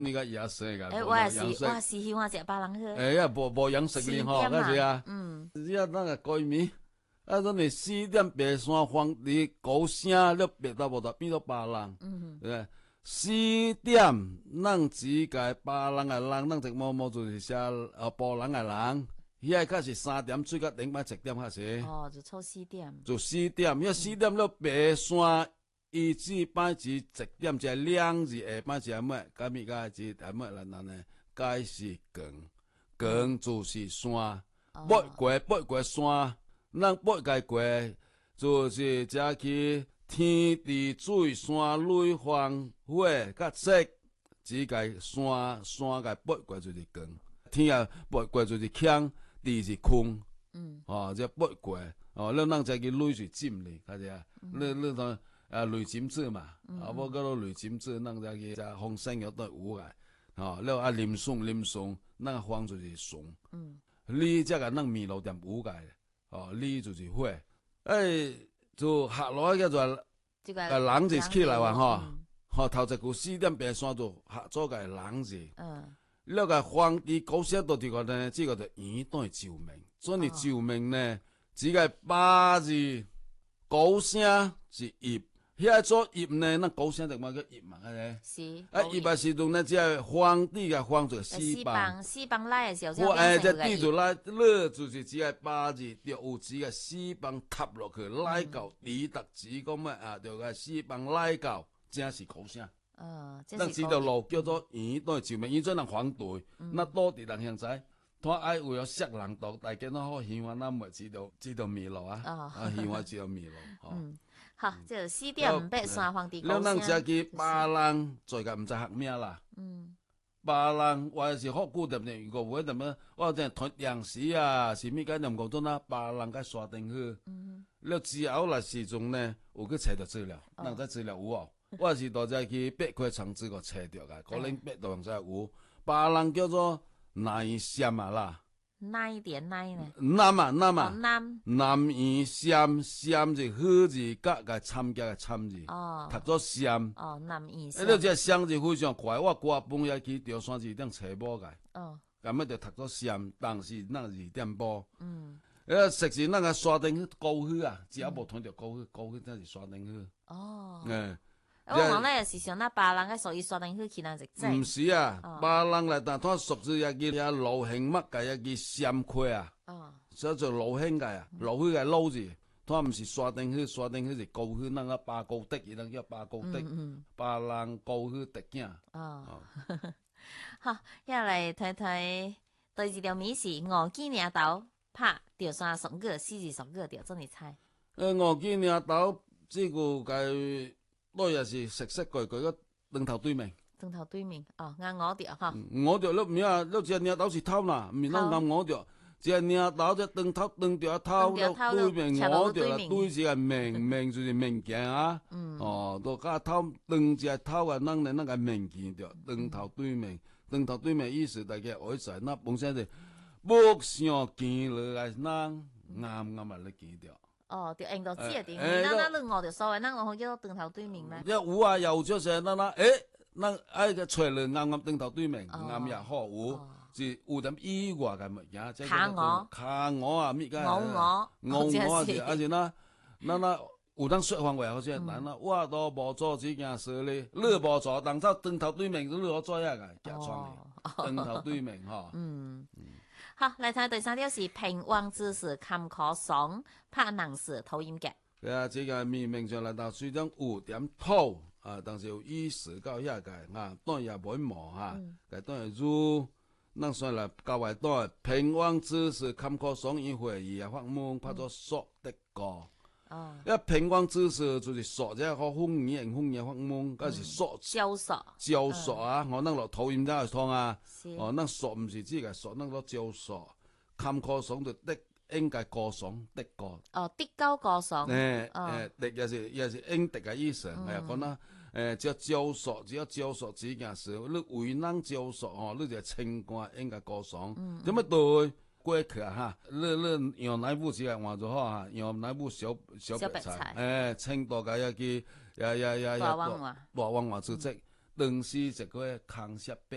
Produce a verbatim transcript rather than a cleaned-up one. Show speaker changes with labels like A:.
A: 你個野食噶，
B: 誒，我也是，我也是喜歡食巴郎喝。
A: 誒，呀，無無養食哩吼，嗰時啊，
B: 嗯，
A: 只要那個改名，啊，咱你四點白山皇帝高聲了白到無得變到巴郎，嗯，對，四點咱只個巴郎嘅人，咱只某某就是寫啊波人嘅人，遐個是三點最個頂擺一點開始。
B: 哦，就錯四點。
A: 就四點，因為四點了白山。一字擺字一點就兩字下擺就乜，咁咪個字係乜啦？嗱呢，該是光，光就是山，八過八過山，咱八個過就是只去天地水山雷風火甲色，只個山山個八過就是光，天啊八過就是強，地是空，嗯，哦，即八過，哦，咱咱只個雷是尖哩，睇下，你你睇。啊，雷尖子嘛，啊，我嗰個雷尖子，咱就去只風聲有得有嘅，哦，了啊，林松林松，咱風就是松，嗯，你即個咱面路點有嘅，哦，你就是火，誒，就下落叫做，啊，人字起來話吼，吼頭一句四點白山就下咗個人字，嗯，了個皇帝高聲到這個呢，這個就元代救命，所以救命呢，只個八字高聲是葉。遐做葉呢，咱高聲就乜叫葉嘛，係咪？
B: 是。
A: 啊，葉啊時陣呢，只係皇帝嘅皇就四邦，
B: 四邦來嘅時候就。
A: 我誒，只地就來，咧就是只係八字，就有只嘅四邦塌落去，來到李達子講乜啊？就係四邦來到，正是高聲。嗯，咱這條路叫做元代救命，以前人反對，那多啲人現在，他愛為咗殺人道，大家都好希望咱咪知道知道迷路啊，啊希望知道迷路，哦。
B: 好，即係四點八山皇帝高聲。
A: 咱只去巴郎，再個唔知學咩啦。嗯，巴郎我是學古點點，如果會點樣，我真係團糧食啊，是咪？嗰啲唔講咗啦，巴郎嘅沙丁去。嗯，了之後來時鐘呢，有去查到資料，人在資料有哦。我是到只去八塊長子個查到嘅，可能八度上有。巴郎叫做南山啊啦。
B: 哪一點哪呢？
A: 南啊南啊，
B: 南
A: 南園山山字好字加個參加個參字，讀咗山。
B: 哦，南園山。
A: 誒，你只山字非常快，我掛半夜去調山字點查某個。哦。咁咪就讀咗山，但是那二點半。嗯。誒，實時那個沙丁高去啊，只要無團就高去，高去真是沙丁去。哦。誒。
B: 我講咧是上那巴郎嘅，所以沙丁去去那只仔。
A: 唔是啊，巴郎嚟，但佢屬於一個老興乜嘅一個山區啊。哦。叫做老興嘅啊，老興嘅老字，佢唔是沙丁去，沙丁去是高去，那個巴高的，伊能叫巴高的，巴郎高去特鏡。哦。
B: 好，一嚟睇睇第二條美食，鵝記領豆拍條山十個，四字十個條，真係猜。
A: 誒，鵝記領豆這個嘅。我也是食食佢佢個燈頭對面，
B: 燈頭對面哦，啱我條哈，
A: 我條碌面啊，碌只領豆是偷啦，唔係啱我條，只領豆只燈頭燈條偷碌對面我條啦，對住係明明就是明鏡啊，哦，到家偷燈只偷啊，能嚟那個明鏡條，燈頭對面，燈頭對面意思大家愛在那本身就木上見落來能啱啱啊你見條。
B: 哦，條印度紙啊，點？那那你我條所謂，那我好叫燈頭對面咩？
A: 一有啊，有咗成那那，誒，那哎個出嚟啱啱燈頭對面，啱也好有，是有點意外嘅物件，即係卡鵝，卡鵝啊，咩嘅？
B: 鵝鵝，
A: 鵝鵝是，而且那那那有當說話話好似，但那我都無做這件事咧，你無做，當初燈頭對面，你我做一個假裝嘅，燈頭對面嗬。嗯。
B: 好，嚟睇第三條是平旺之時坎坷爽，拍能時討厭嘅。
A: 係啊，這個明明上嚟到水中五點鋪啊，但是有意思到一個啊，當然也唔會磨嚇，佢當然如咱上嚟教外當平旺之時坎坷爽，一會兒啊發夢拍咗索的歌。哦，因為平旺之時就是索，即係好風雨風雨發夢，嗰是索。
B: 焦索。焦
A: 索啊！我能落討厭得去湯啊！哦，能索唔是知嘅，索能落焦索，坎坷爽就的應該過爽的過。
B: 哦，的高過爽。
A: 誒誒，的也是也是應的嘅意思。係啊，講啦，誒，只要焦索，只要焦索這件事，你為能焦索哦，你就清官應該過爽。咁麼對？過去啊哈，你你用哪部只係換咗好啊？用哪部小小白菜？誒，青島嘅一個呀呀呀呀，大王華主席，當時一個康熙伯